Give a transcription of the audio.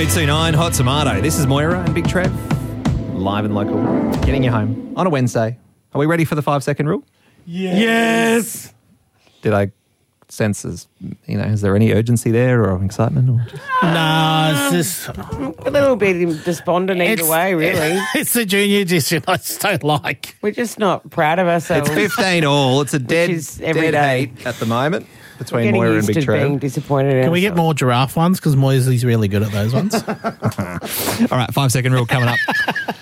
1029 Hot Tomato. This is Moira and Big Trev, live and local, getting you home on a Wednesday. Are we ready for the 5-second rule? Yes. Did I sense, is there any urgency there or excitement? Or just... No, it's just... A little bit despondent either way, really. It's the junior edition I just don't like. We're just not proud of ourselves. It's 15 all. It's a dead every day. heat at the moment between Getting Moira and used Big to Trev. being disappointed in Can we get more giraffe ones? Because Moisley's really good at those ones. All right, 5-second rule coming up.